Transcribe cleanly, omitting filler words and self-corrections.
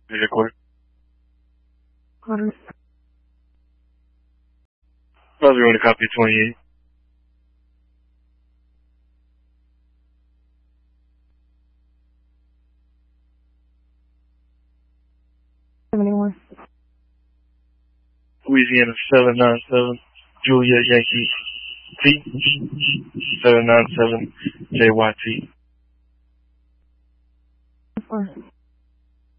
Is it clear? Quarter. Brother, you want to copy 28? Louisiana 797, Juliet Yankee T, 797 JYT.